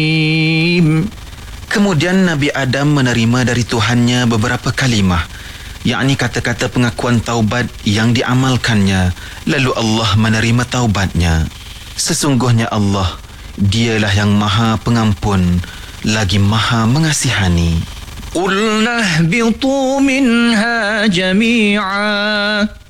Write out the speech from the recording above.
Kemudian Nabi Adam menerima dari Tuhannya beberapa kalimah, yakni kata-kata pengakuan taubat yang diamalkannya. Lalu Allah menerima taubatnya. Sesungguhnya Allah, Dialah yang Maha Pengampun lagi Maha Mengasihani. قُلْنَا اهْبِطُوا مِنْهَا جَمِيعًا